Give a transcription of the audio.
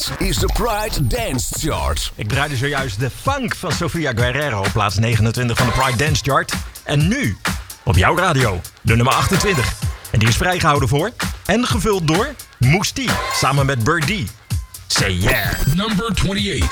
Dit is de Pride Dance Chart. Ik draaide zojuist de funk van Sofia Guerrero op plaats 29 van de Pride Dance Chart. En nu, op jouw radio, de nummer 28. En die is vrijgehouden voor en gevuld door Moestie samen met Birdie. Say yeah. Number 28.